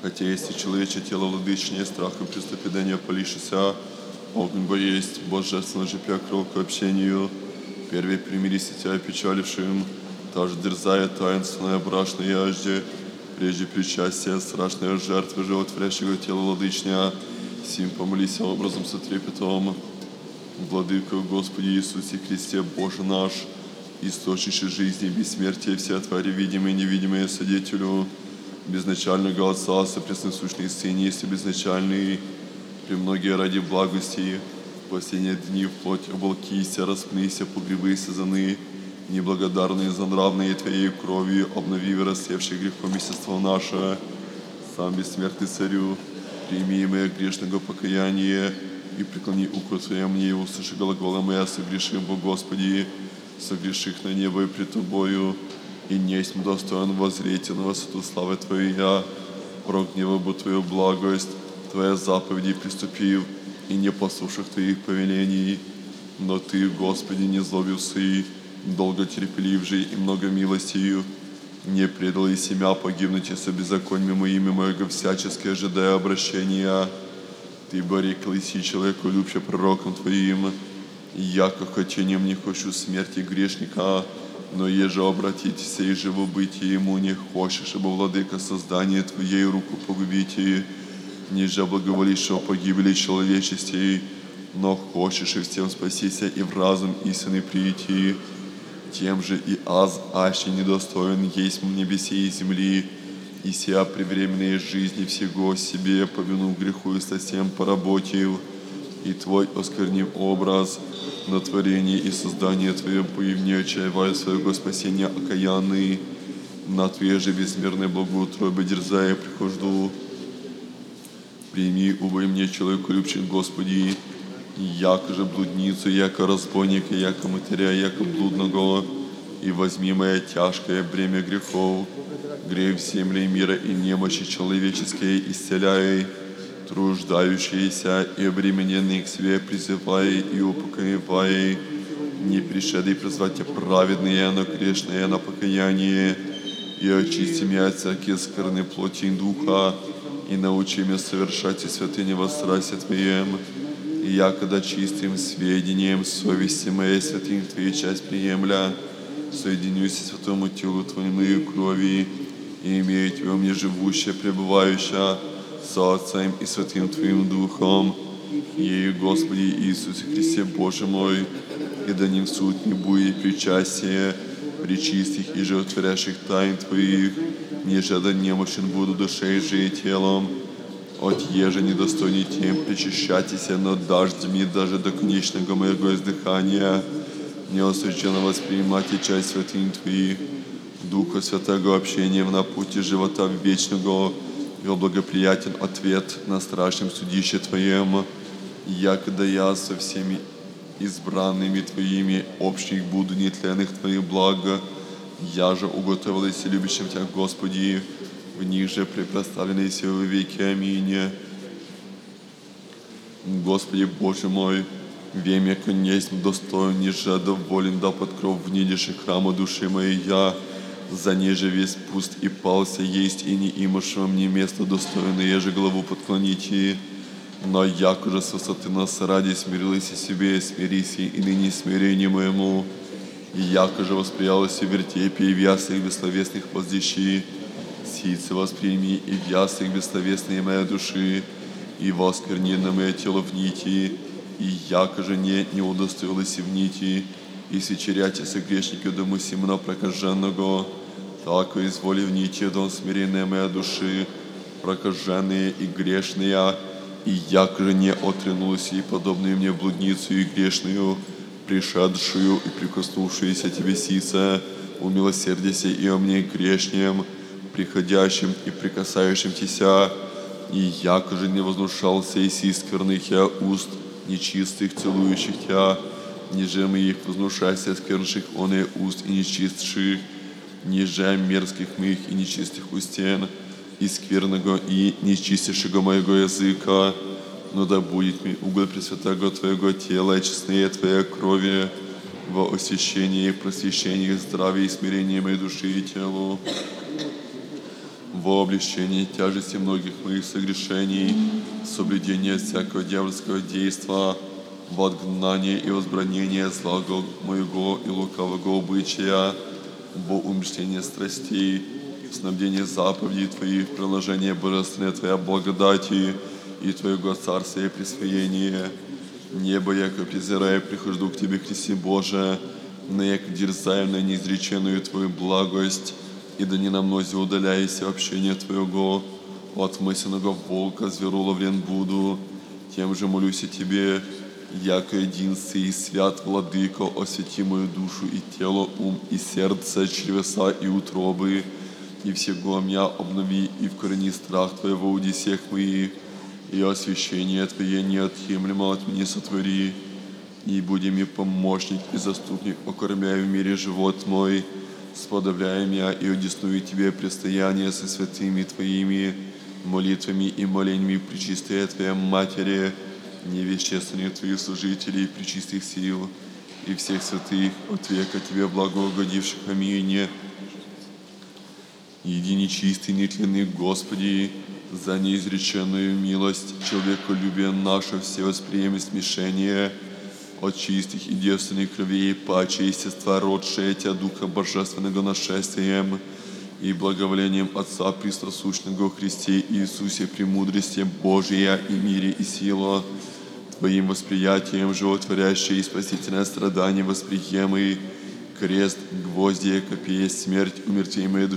Хотя есть и человече тело владычнее, страхом преступления полишися, огонь есть, божественно же пя кровь к общению, первый примирись тебя печалившим, та же дерзая таинственная брашная яжде, прежде причастия страшная жертвы животворящего тела владычня, сим помолись образом со трепетом. Владыка Господи Иисусе Христе, Боже наш, источнище жизни, бессмертия, вся твари, видимые и невидимые, Содетелю, безначального Отца, сопресносущный Сыне, если безначальный, премногие ради благости, в последние дни вплоть оболкися, распнися, погребыся заны, неблагодарные за нравные Твоей кровью, обнови рассевший грехом естество наше, сам бессмертный Царю, прими имя грешного покаяния, и преклони ухо Твое мне, и услыши глагола моя, согрешим, Бо Господи, согреших на небо и пред Тобою, и несть достоин воззреть на высоту славы Твоей я, прогнева бы Твою благость, Твоя заповеди приступив, и не послушав Твоих повелений, но Ты, Господи, не злобился, долго терпелив же и много милостью, не предал и семя погибнуть со беззакониями моими моего всячески ожидая обращения. Ты борекал и человеку любче пророком Твоим, яко хотением не хочу смерти грешника, но еже обратитесь и живо быть ему не хочешь, ибо владыка создания Твоей руку погубите, ниже благоволишь о погибели человечестей, но хочешь и всем спасися и в разум истины прийти, тем же и аз аще недостоин есть в небесе и земли, и сия превременные жизни всего себе по вину греху и совсем поработил, и Твой осквернив образ на творение и создание Твое появне отчаивая своего спасения окаянный, на Твое же безмерное благоутробие дерзая прихожду. Прими, убой мне, человеку любчик, Господи, яко же блудницу, яко разбойника, яко матеря, яко блудного, и возьми мое тяжкое бремя грехов, грех земли мира и немощи человеческие исцеляй, труждающиеся и обремененные к себе призывай и упокоивай, не пришедший призвать праведные, но грешные на покаяние, и очисти меня от всякие скверны плоти и духа, и научи меня совершать и святыни во страсти Твоем, и я, когда чистым сведением совести моей святынь Твоей часть приемля, соединюсь с святому телу Твоему и крови, и имею Тебя мне живущее, пребывающее со Отцем и Святым Твоим Духом, ею, Господи Иисусе Христе, Боже мой, и да не в суд не будет причастие пречистых и животворящих тайн Твоих, ниже да немощен буду душей же и телом, от еже недостойный тем причащайтесь, но дождь мне даже до конечного моего издыхания, не осужденно воспринимать и часть святынь Твоих, Духа Святого общением на пути живота вечного, и благоприятен ответ на страшном судище Твоем, якогда я со всеми избранными Твоими общих буду нетленных Твоих благ, я же уготовилась любящим Тебя, Господи, в них же препроставленные во веки. Аминь. Господи Боже мой, вемя конец достоин, ниже доволен, да под кров в недише храма души моей я, за неже весь пуст и пался есть, и не имаш во мне место достойное, еже главу подклоните. Но яко же с высоты нас ради смирилась и себе, смирись и ныне смирение моему, и яко же восприялась и вертепе, и в яслях бессловесных воздещи, сице восприми и в яслях бессловесные моей души, и воскверни на мое тело в нити, и яко же не удостоилась и в нити, и свечеряте со грешники дому Симона прокаженного, так и изволи в нити дом смиренная моя души, прокаженные и грешные, и яко же не отренулась и подобную мне блудницу и грешную, пришедшую и прикоснувшуюся Тебе сица, умилосердися и о мне грешнем, приходящим и прикасающимся, и яко же не вознушался и скверных я уст, нечистых, целующих Тя, ниже моих вознушайся сквернших он и уст и нечистших, ниже мерзких моих и нечистых устен, и скверного и нечистейшего моего языка, но да будет мне уголь пресвятого Твоего тела и честнее Твоей крови во освящении и просвещении, здравии и смирении моей души и телу. во облегчении тяжести многих моих согрешений, соблюдение всякого дьявольского действа, в отгнание и возбранение зла моего и лукавого обычая, во умерщвление страстей, в снабдение заповедей Твоих, в приложение божественной Твоя благодати и Твоего царствия и присвоение. Небо, яко презирая, прихожу к Тебе, Христе Боже, на яко дерзая на неизреченную Твою благость, и да не намнози удаляйся общение Твоего, от мысленного волка зверу ловлен буду. Тем же молюсь и Тебе, яко единстве и свят Владыко, освети мою душу и тело, ум и сердце, чревеса и утробы, и всего меня обнови, и вкорени страх Твоего уди всех моих, и освящение Твое неотъемлемо от меня сотвори, и буди мне помощник и заступник, окормляй в мире живот мой, сподобляй меня и удесную Тебе предстояние со святыми Твоими молитвами и молениями пречистая Твоя Матери, невещественных Твоих служителей, пречистых сил и всех святых, от века Тебе благоугодивших. Аминь. Единый чистый, нетленный Господи, за неизреченную милость, человеколюбие наше, все восприемы смешение от чистых и девственных кровей, паче естества, родшее Тебя Духа Божественного нашествием и благоволением Отца Пресосущного Христе Иисусе, премудрости Божия и мире и сила, Твоим восприятием животворящее и спасительное страдание восприемый, крест, гвозди, копье, смерть, умертвимые